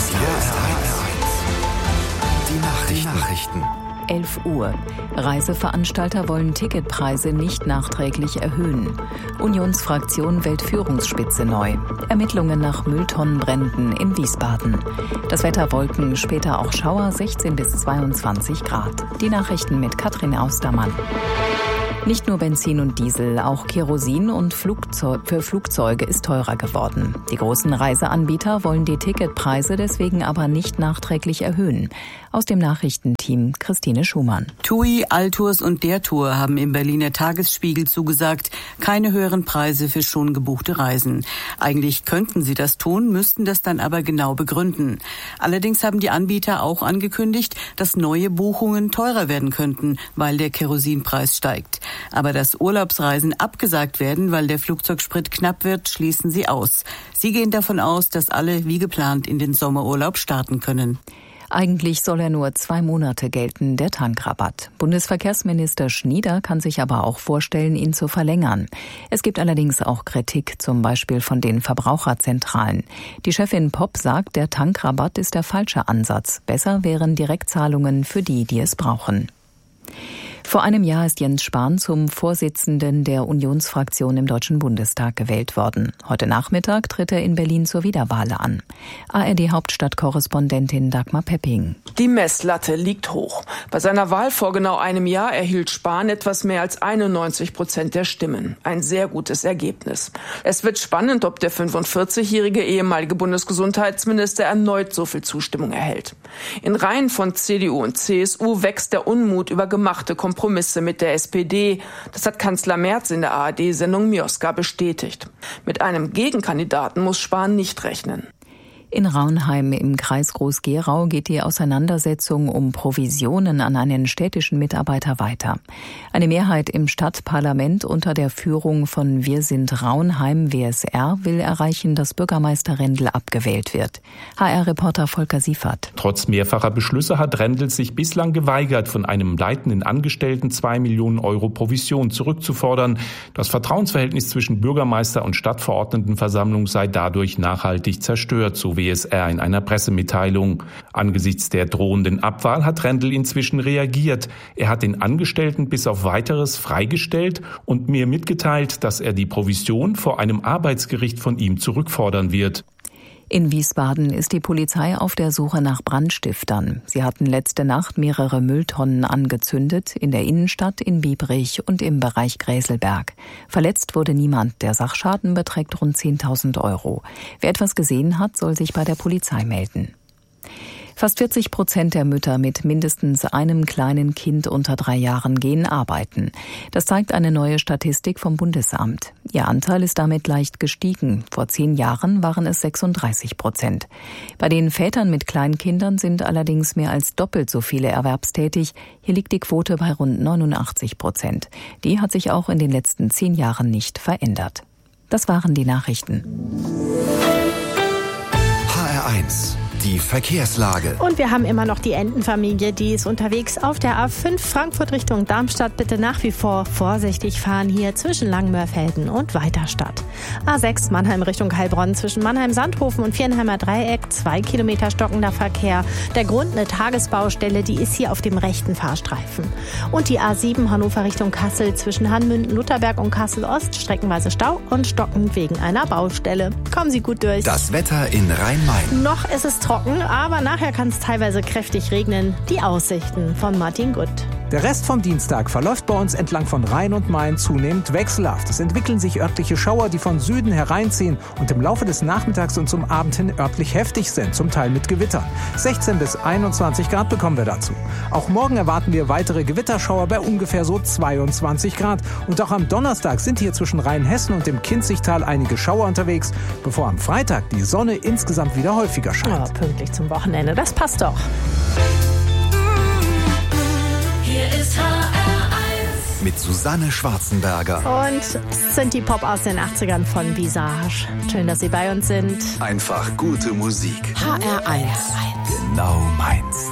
Die Nachrichten. 11 Uhr. Reiseveranstalter wollen Ticketpreise nicht nachträglich erhöhen. Unionsfraktion wählt Führungsspitze neu. Ermittlungen nach Mülltonnenbränden in Wiesbaden. Das Wetter: Wolken, später auch Schauer, 16 bis 22 Grad. Die Nachrichten mit Katrin Austermann. Nicht nur Benzin und Diesel, auch Kerosin und für Flugzeuge ist teurer geworden. Die großen Reiseanbieter wollen die Ticketpreise deswegen aber nicht nachträglich erhöhen. Aus dem Nachrichtenteam Christine Schumann. TUI, Altours und der Tour haben im Berliner Tagesspiegel zugesagt, keine höheren Preise für schon gebuchte Reisen. Eigentlich könnten sie das tun, müssten das dann aber genau begründen. Allerdings haben die Anbieter auch angekündigt, dass neue Buchungen teurer werden könnten, weil der Kerosinpreis steigt. Aber dass Urlaubsreisen abgesagt werden, weil der Flugzeugsprit knapp wird, schließen sie aus. Sie gehen davon aus, dass alle wie geplant in den Sommerurlaub starten können. Eigentlich soll er nur 2 Monate gelten, der Tankrabatt. Bundesverkehrsminister Schnieder kann sich aber auch vorstellen, ihn zu verlängern. Es gibt allerdings auch Kritik, zum Beispiel von den Verbraucherzentralen. Die Chefin Popp sagt, der Tankrabatt ist der falsche Ansatz. Besser wären Direktzahlungen für die, die es brauchen. Vor einem Jahr ist Jens Spahn zum Vorsitzenden der Unionsfraktion im Deutschen Bundestag gewählt worden. Heute Nachmittag tritt er in Berlin zur Wiederwahl an. ARD-Hauptstadtkorrespondentin Dagmar Pepping. Die Messlatte liegt hoch. Bei seiner Wahl vor genau einem Jahr erhielt Spahn etwas mehr als 91% der Stimmen. Ein sehr gutes Ergebnis. Es wird spannend, ob der 45-jährige ehemalige Bundesgesundheitsminister erneut so viel Zustimmung erhält. In Reihen von CDU und CSU wächst der Unmut über gemachte Kompromisse mit der SPD. Das hat Kanzler Merz in der ARD-Sendung Mioska bestätigt. Mit einem Gegenkandidaten muss Spahn nicht rechnen. In Raunheim im Kreis Groß-Gerau geht die Auseinandersetzung um Provisionen an einen städtischen Mitarbeiter weiter. Eine Mehrheit im Stadtparlament unter der Führung von Wir sind Raunheim WSR will erreichen, dass Bürgermeister Rendel abgewählt wird. HR-Reporter Volker Siefert. Trotz mehrfacher Beschlüsse hat Rendel sich bislang geweigert, von einem leitenden Angestellten 2 Millionen Euro Provision zurückzufordern. Das Vertrauensverhältnis zwischen Bürgermeister und Stadtverordnetenversammlung sei dadurch nachhaltig zerstört, so WSR in einer Pressemitteilung. Angesichts der drohenden Abwahl hat Rendel inzwischen reagiert. Er hat den Angestellten bis auf Weiteres freigestellt und mir mitgeteilt, dass er die Provision vor einem Arbeitsgericht von ihm zurückfordern wird. In Wiesbaden ist die Polizei auf der Suche nach Brandstiftern. Sie hatten letzte Nacht mehrere Mülltonnen angezündet, in der Innenstadt, in Biebrich und im Bereich Gräselberg. Verletzt wurde niemand. Der Sachschaden beträgt rund 10.000 Euro. Wer etwas gesehen hat, soll sich bei der Polizei melden. Fast 40% der Mütter mit mindestens einem kleinen Kind unter 3 Jahren gehen arbeiten. Das zeigt eine neue Statistik vom Bundesamt. Ihr Anteil ist damit leicht gestiegen. Vor 10 Jahren waren es 36%. Bei den Vätern mit Kleinkindern sind allerdings mehr als doppelt so viele erwerbstätig. Hier liegt die Quote bei rund 89%. Die hat sich auch in den letzten 10 Jahren nicht verändert. Das waren die Nachrichten. HR1. Die Verkehrslage. Und wir haben immer noch die Entenfamilie, die ist unterwegs auf der A5 Frankfurt Richtung Darmstadt. Bitte nach wie vor vorsichtig fahren hier zwischen Langmörfelden und Weiterstadt. A6 Mannheim Richtung Heilbronn zwischen Mannheim-Sandhofen und Viernheimer Dreieck. 2 Kilometer stockender Verkehr. Der Grund eine Tagesbaustelle, die ist hier auf dem rechten Fahrstreifen. Und die A7 Hannover Richtung Kassel zwischen Hanmünden, Lutherberg und Kassel-Ost. Streckenweise Stau und stockend wegen einer Baustelle. Kommen Sie gut durch. Das Wetter in Rhein-Main. Noch ist es trocken, aber nachher kann es teilweise kräftig regnen. Die Aussichten von Martin Gutt. Der Rest vom Dienstag verläuft bei uns entlang von Rhein und Main zunehmend wechselhaft. Es entwickeln sich örtliche Schauer, die von Süden hereinziehen und im Laufe des Nachmittags und zum Abend hin örtlich heftig sind, zum Teil mit Gewittern. 16 bis 21 Grad bekommen wir dazu. Auch morgen erwarten wir weitere Gewitterschauer bei ungefähr so 22 Grad. Und auch am Donnerstag sind hier zwischen Rheinhessen und dem Kinzigtal einige Schauer unterwegs, bevor am Freitag die Sonne insgesamt wieder häufiger scheint. Ja, pünktlich zum Wochenende, das passt doch. Hier ist HR1 mit Susanne Schwarzenberger. Und es sind die Pop aus den 80ern von Visage. Schön, dass Sie bei uns sind. Einfach gute Musik. HR1 Genau meins.